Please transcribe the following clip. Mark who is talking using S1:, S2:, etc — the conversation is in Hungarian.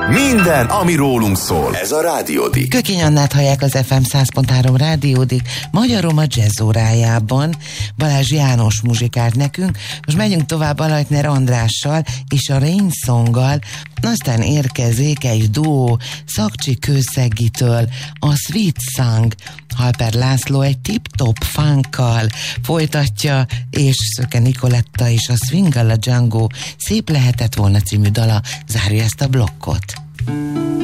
S1: Minden, ami rólunk szól. Ez a Rádiódik.
S2: Kökény Annát hallják az FM 100.3 Rádiódik, Magyarom a jazz órájában. Balázs János muzsikált nekünk, most megyünk tovább Alajtner Andrással és a Rain Songgal, aztán érkezik egy duó Szakcsi Kőszegitől, a Sweet Song. Halper László egy tip-top funkkal folytatja, és Szöke Nikoletta és a Swingala Django Szép lehetett volna című dala zárja ezt a blokkot.